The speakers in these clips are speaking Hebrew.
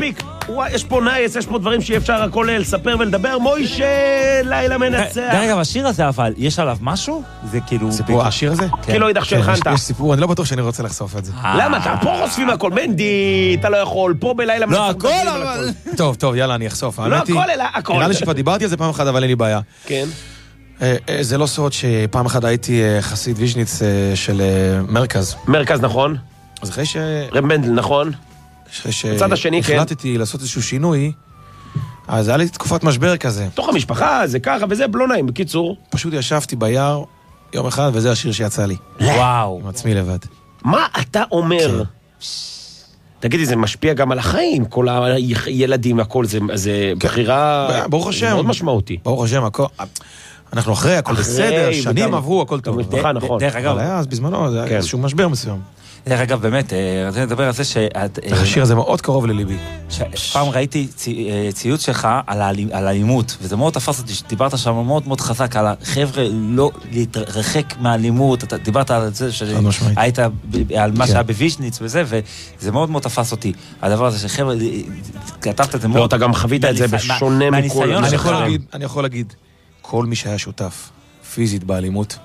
מספיק. יש פה נייס, יש פה דברים שאי אפשר הכל לספר ולדבר. מוישה, לילה מנצח. רגע, השיר הזה אבל, יש עליו משהו? זה כאילו... סיפור, השיר הזה? כאילו אידך שלחנת. יש סיפור, אני לא בטוח שאני רוצה לחשוף את זה. למה? אתה פה חושפים הכל. מנדי, אתה לא יכול. פה בלילה מנצח. לא, הכל אבל... טוב, יאללה, אני אחשוף. לא הכל, אלא הכל. נראה לי שכבר דיברתי על זה פעם אחת, אבל אין לי בעיה. כן. זה לא סוד שפעם אחת הייתי חסיד ויז'ניץ של מרכז. מרכז, נכון. אז אחרי רב מנדל, נכון. בצד השני, כן. החלטתי לעשות איזשהו שינוי, אז היה לי תקופת משבר כזה. תוך המשפחה, זה ככה וזה לא נעים, בקיצור. פשוט ישבתי ביער יום אחד, וזה השיר שיצא לי. וואו. עם עצמי לבד. מה אתה אומר? תגידי, זה משפיע גם על החיים, כל הילדים, הכל, זה בחירה... ברוך השם. מאוד משמעותי. ברוך השם, הכל... אנחנו אחרי, הכל בסדר, שנים עברו, הכל טוב. נכון. דרך אגב... אבל היה אז בזמנו, זה היה איזשהו משבר מסוים. דרך אגב, באמת, רציתי לדבר על זה השיר הזה מאוד קרוב לליבי. פעם ראיתי ציוץ שלך על האלימות, וזה מאוד תפס אותי, שדיברת שם מאוד מאוד חזק על החבר'ה לא להתרחק מהאלימות, אתה דיברת על זה שהיית על מה שהיה בוויז'ניץ וזה, וזה מאוד מאוד תפס אותי. הדבר הזה שחבר'ה, כתבת את זה מאוד... לא, אתה גם חווית את זה בשונה מכל... אני יכול להגיד, כל מי שהיה שותף פיזית באלימות,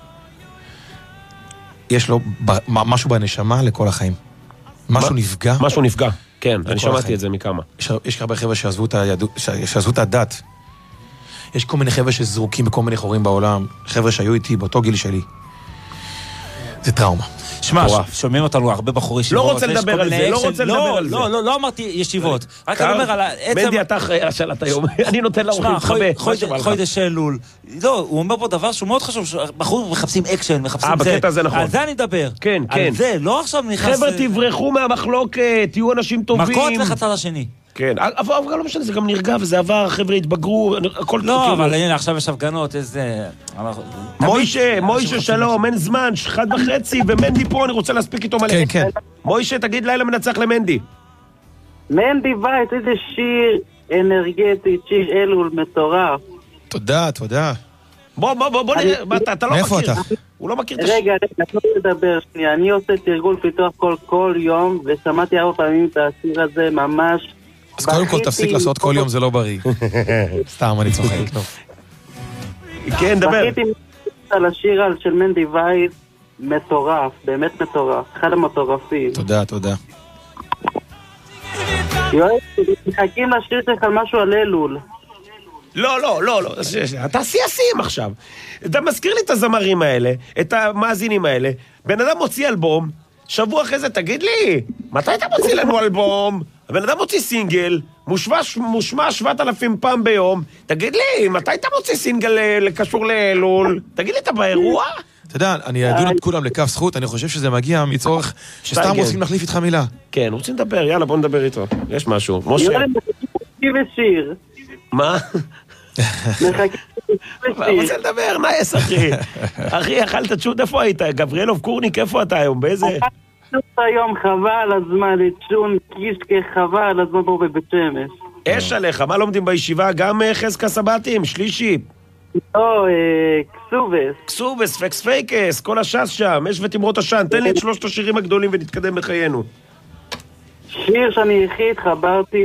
יש לו משהו בנשמה לכל החיים. משהו נפגע. משהו נפגע, כן, אני שמעתי את זה מכמה. יש הרבה חבר'ה שעזבו את הדת. יש כל מיני חבר'ה שזרוקים בכל מיני חורים בעולם. חבר'ה שהיו איתי באותו גיל שלי. זה טראומה. שמע, שומעים אותנו הרבה בחורי ישיבות. לא רוצה לדבר על זה, לא רוצה לדבר על זה. לא אמרתי ישיבות. רק אני אומר על העצם... מנדי, אתה אחראי השאלת היום. אני נותן לאורחים להתחבא. חודש אלול. לא, הוא אומר פה דבר שהוא מאוד חשוב. בחורים מחפשים אקשן, מחפשים זה. בקטע הזה נכון. על זה אני מדבר. כן, כן. על זה, לא עכשיו נכנס... חבר'ה, תברחו מהמחלוקת, תהיו אנשים טובים. מכות לחצד השני. כן, אבל לא משנה, זה גם נרגע וזה עבר, חבר'ה התבגרו, הכל... לא, אבל הנה, עכשיו יש הפגנות, איזה... מוישה, שלום, אין זמן, 1:30, ומנדי פה, אני רוצה להספיק איתו מלא. כן, כן. מוישה, תגיד לילה מנצח למנדי. מנדי וייס, איזה שיר אנרגטי, שיר אלול מטורף. תודה. בוא נראה, אתה לא מכיר. מאיפה אתה? הוא לא מכיר את השיר. רגע, לא תדבר שנייה, אני עושה תרגול פיתוח כל יום, ושמעתי הרבה פעמים את השיר הזה ממש... אז קודם כל תפסיק לעשות כל יום, זה לא בריא. סתם, אני צוחק. כן, דבר. בכיתי על השיר של מנדי וייס, מטורף, באמת מטורף, אחד המטורפים. תודה. יואל, מחכים לשיר שלך על משהו על אלול. לא, אתה סייסים עכשיו. אתה מזכיר לי את הזמרים האלה, את המאזינים האלה, בן אדם מוציא אלבום, שבוע אחרי זה תגיד לי, מתי אתה מוציא לנו אלבום? הבן אדם מוציא סינגל, מושמע 7,000 פעם ביום, תגיד לי, מתי אתה מוציא סינגל קשור לאלול? תגיד לי, אתה באירוע? אתה יודע, אני אדון את כולם לכף זכות, אני חושב שזה מגיע מצורך שסתם רוצים להחליף איתך מילה. כן, רוצים לדבר, יאללה, בוא נדבר איתו. יש משהו. משה. מחכים לשיר. מה? מחכים לשיר. רוצה לדבר, נייס, אחי. אחי, אכלת תשות, איפה היית? גבריאלוב קורניק, איפה אתה היום? באיזה... היום חבל הזמן, לצ'ון קישקה חבל הזמן פה בבית שמש. אש עליך, מה לומדים בישיבה? גם חזקה סבתים, שלישי. לא, קסובס, פקס פייקס, כל השס שם, אש ותמרות השן. תן לי את 3 השירים הגדולים ונתקדם בחיינו. שיר שאני הכי התחברתי